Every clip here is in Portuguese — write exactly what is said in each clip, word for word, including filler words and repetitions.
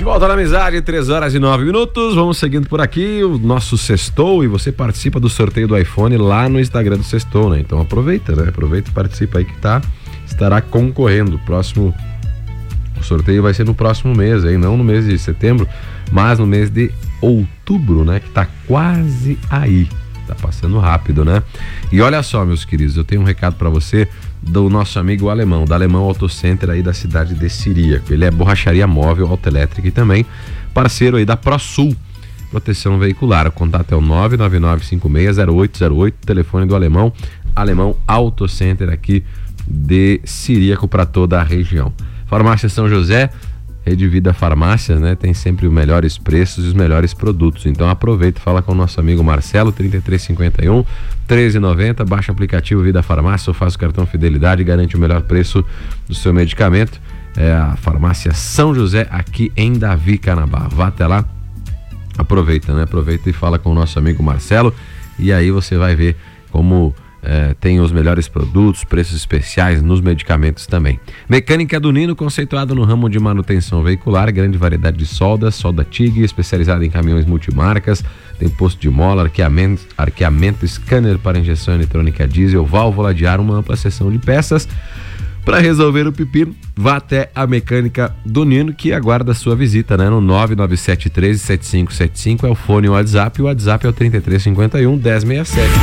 volta na amizade, três horas e nove minutos. Vamos seguindo por aqui o nosso Sextou, e você participa do sorteio do iPhone lá no Instagram do Sextou, né? Então aproveita, né? Aproveita e participa aí que tá, estará concorrendo. Próximo, o sorteio vai ser no próximo mês, hein? Não no mês de setembro, mas no mês de outubro, né? Que tá quase aí. Tá passando rápido, né? E olha só, meus queridos, eu tenho um recado para você do nosso amigo Alemão, da Alemão Auto Center aí da cidade de Ciríaco. Ele é borracharia móvel, autoelétrica e também parceiro aí da ProSul Proteção Veicular. O contato é o nove nove nove cinco seis zero oito zero oito, telefone do Alemão, Alemão Auto Center aqui de Ciríaco para toda a região. Farmácia São José, Rede Vida Farmácias, né? Tem sempre os melhores preços e os melhores produtos. Então aproveita e fala com o nosso amigo Marcelo, trinta e três cinquenta e um, treze noventa, baixa o aplicativo Vida Farmácia ou faz o cartão Fidelidade e garante o melhor preço do seu medicamento. É a Farmácia São José aqui em Davi Canabá. Vá até lá, aproveita, né? Aproveita e fala com o nosso amigo Marcelo, e aí você vai ver como É, tem os melhores produtos, preços especiais nos medicamentos também. Mecânica do Nino, conceituado no ramo de manutenção veicular, grande variedade de soldas, solda T I G, especializada em caminhões multimarcas, tem posto de mola, arqueamento, arqueamento, scanner para injeção eletrônica diesel, válvula de ar, uma ampla seção de peças. Para resolver o pepino, vá até a Mecânica do Nino, que aguarda a sua visita, né? No nove nove sete um três sete cinco sete cinco é o fone e o WhatsApp, o WhatsApp é o trinta e três cinquenta e um, dez sessenta e sete.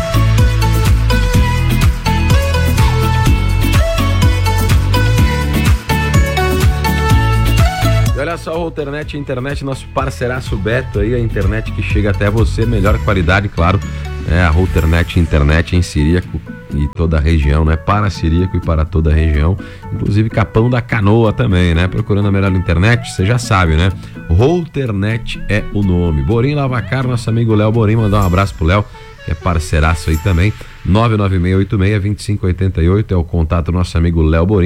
Olha só, o Routernet Internet, nosso parceiraço Beto aí, a internet que chega até você, melhor qualidade, claro, é a Routernet Internet em Ciríaco e toda a região, né? Para Ciríaco e para toda a região, inclusive Capão da Canoa também, né? Procurando a melhor internet, você já sabe, né? Routernet é o nome. Borim Lavacar, nosso amigo Léo Borim, mandar um abraço pro Léo, que é parceiraço aí também. nove nove seis oito seis, dois cinco oito oito é o contato do nosso amigo Léo Borim.